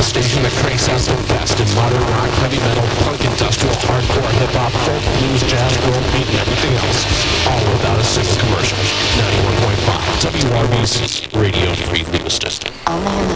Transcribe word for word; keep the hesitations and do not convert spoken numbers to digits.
the station that cranks out the best in modern rock, heavy metal, punk, industrial, hardcore, hip-hop, folk, blues, jazz, world beat, and everything else. All without a single commercial. ninety-one point five W R B C, Radio Free Lewiston. Only in the